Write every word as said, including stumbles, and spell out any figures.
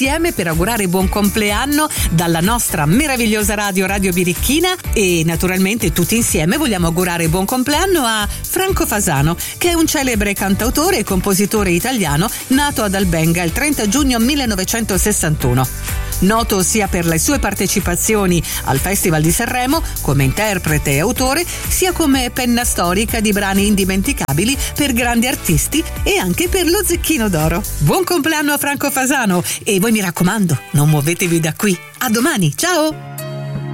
insieme per augurare buon compleanno dalla nostra meravigliosa radio Radio Birichina, e naturalmente tutti insieme vogliamo augurare buon compleanno a Franco Fasano, che è un celebre cantautore e compositore italiano nato ad Albenga il trenta giugno millenovecentosessantuno. Noto sia per le sue partecipazioni al Festival di Sanremo come interprete e autore, sia come penna storica di brani indimenticabili per grandi artisti e anche per lo Zecchino d'Oro. Buon compleanno a Franco Fasano, e voi mi raccomando, non muovetevi da qui. A domani, ciao!